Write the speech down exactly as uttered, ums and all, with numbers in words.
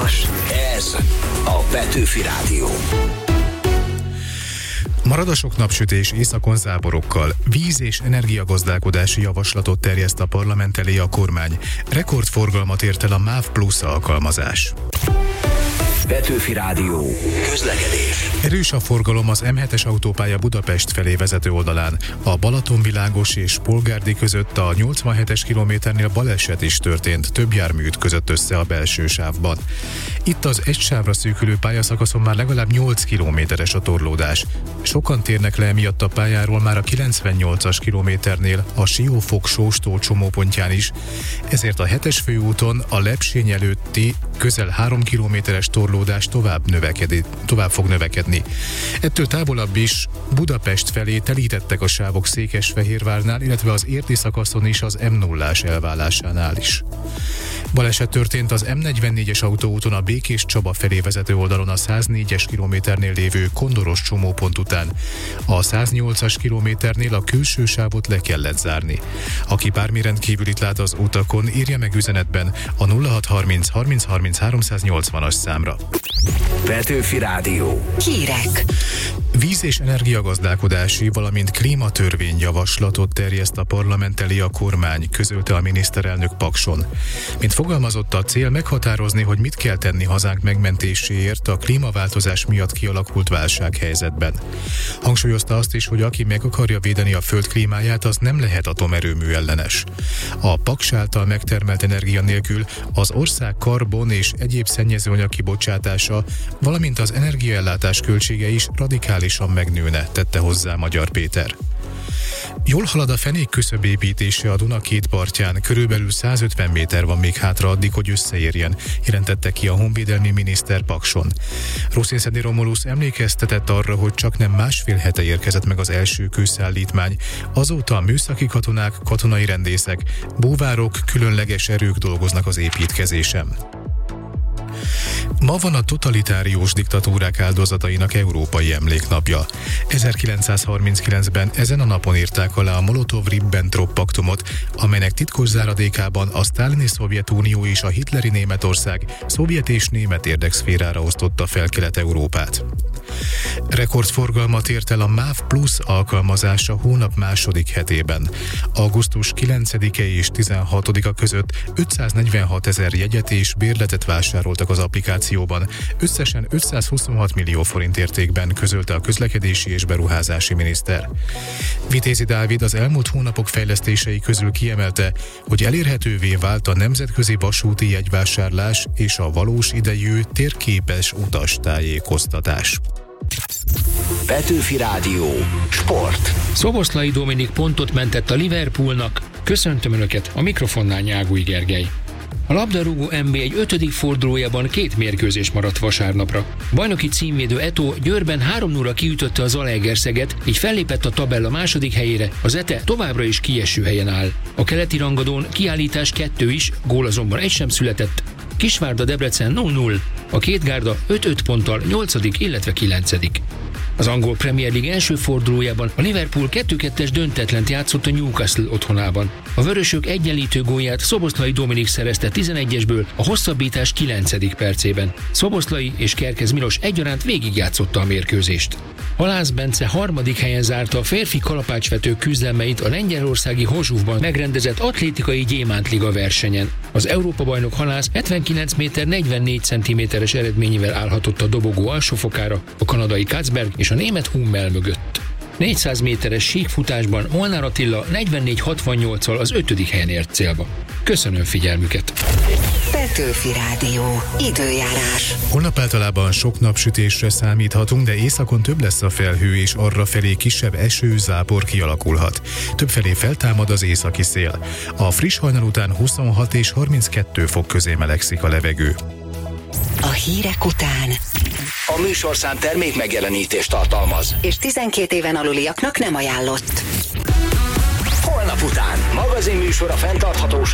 János. Ez a Petőfi Rádió. Marad a sok napsütés, északon záporokkal. Víz- és energiagazdálkodási javaslatot terjeszt a parlament elé a kormány. Rekordforgalmat ért el a MÁV Plusz alkalmazás. Petőfi Rádió. Közlekedés. Erős a forgalom az M hetes autópálya Budapest felé vezető oldalán. A Balatonvilágos és Polgárdi között a nyolcvanhetes kilométernél baleset is történt, több jármű ütközött össze a belső sávban. Itt az egy sávra szűkülő pályaszakaszon már legalább nyolc kilométeres a torlódás. Sokan térnek le emiatt a pályáról már a kilencvennyolcas kilométernél, a Siófok-Sóstó csomópontján is, ezért a hetes főúton a Lepsény előtti közel három kilométeres torlódás tovább, növekedni, tovább fog növekedni. Ettől távolabb is Budapest felé telítettek a sávok Székesfehérvárnál, illetve az érdi szakaszon is az M nullás elválásánál is. Baleset történt az M negyvennégyes autóúton a Békés Csaba felé vezető oldalon a száznégyes kilométernél lévő Kondoros csomópont után. A száznyolcas kilométernél a külső sávot le kellett zárni. Aki bármi rendkívülit lát az utakon, írja meg üzenetben a nulla hat harminc harminc harminc háromszáznyolcvanas számra. Petőfi Rádió. Hírek. Víz- és energiagazdálkodási, valamint klímatörvényjavaslatot terjeszt a parlament elé a kormány, közölte a miniszterelnök Pakson. Mint fogalmazott, a cél meghatározni, hogy mit kell tenni hazánk megmentéséért a klímaváltozás miatt kialakult válsághelyzetben. Hangsúlyozta azt is, hogy aki meg akarja védeni a föld klímáját, az nem lehet atomerőmű ellenes. A Paks által megtermelt energia nélkül az ország karbon és egyéb szennyezőanyag kibocsátása, valamint az energiaellátás költsége is radikálisan megnőne, tette hozzá Magyar Péter. Jól halad a fenék küszöb építése a Duna két partján, körülbelül százötven méter van még hátra addig, hogy összeérjen, jelentette ki a honvédelmi miniszter Pakson. Ruszínszedi Romulusz emlékeztetett arra, hogy csak nem másfél hete érkezett meg az első kőszállítmány, azóta műszaki katonák, katonai rendészek, búvárok, különleges erők dolgoznak az építkezésen. Ma van a totalitárius diktatúrák áldozatainak európai emléknapja. ezerkilencszázharminckilencben ezen a napon írták alá a Molotov-Ribbentrop paktumot, amelynek titkos záradékában a sztálini Szovjetunió és a hitleri Németország szovjet és német érdekszférára osztotta fel Kelet-Európát. Rekordforgalmat ért el a MÁV Plusz alkalmazása hónap második hetében. Augusztus kilencedike és tizenhatodika között ötszáznegyvenhat ezer jegyet és bérletet vásároltak az applikációban, összesen ötszázhuszonhat millió forint értékben, közölte a közlekedési és beruházási miniszter. Vitézi Dávid az elmúlt hónapok fejlesztései közül kiemelte, hogy elérhetővé vált a nemzetközi vasúti jegyvásárlás és a valós idejű térképes utastájékoztatás. Petőfi Rádió. Sport. Szoboszlai Dominik pontot mentett a Liverpoolnak. Köszöntöm Önöket, a mikrofonnál Nyágúj Gergely. A labdarúgó en bé egy ötödik fordulójában két mérkőzés maradt vasárnapra. Bajnoki címvédő Eto'o Győrben három nulla kiütötte a Zalaegerszeget, így fellépett a tabella második helyére, az Ete továbbra is kieső helyen áll. A keleti rangadón kiállítás kettő is, gól azonban egy sem született. Kisvárda Debrecen nulla nulla, a két gárda öt-öt ponttal nyolcadik, illetve kilencedik. Az angol Premier League első fordulójában a Liverpool kettő-kettes döntetlent játszott a Newcastle otthonában. A vörösök egyenlítő gólját Szoboszlai Dominik szerezte tizenegyesből a hosszabbítás kilencedik percében. Szoboszlai és Kerkez Milos egyaránt végigjátszotta a mérkőzést. Halász Bence harmadik helyen zárta a férfi kalapácsvetők küzdelmeit a lengyelországi Hozsúvban megrendezett atlétikai gyémántliga versenyen. Az Európa-bajnok Halász hetvenkilenc méter negyvennégy centiméteres eredményével állhatott a dobogó alsófokára, a kanadai Katzberg és a német Hummel mögött. négyszáz méteres síkfutásban Molnár Attila negyvennégy hatvannyolccal az ötödik helyen ért célba. Köszönöm figyelmüket! Petőfi Rádió. Időjárás. Holnap általában sok napsütésre számíthatunk, de északon több lesz a felhő, és arrafelé kisebb eső, zápor kialakulhat. Többfelé feltámad az északi szél. A friss hajnal után huszonhat és harminckettő fok közé melegszik a levegő. A hírek után A műsorszám termék megjelenítést tartalmaz, és tizenkét éven aluliaknak nem ajánlott. holnap után magazinműsor a fenntarthatóság